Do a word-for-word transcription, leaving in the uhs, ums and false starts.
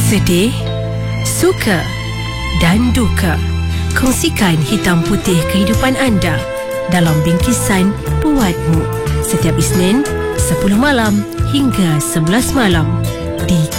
Sedih, suka dan duka. Kongsikan hitam putih kehidupan anda dalam bingkisan Buatmu setiap Isnin sepuluh malam hingga sebelas malam di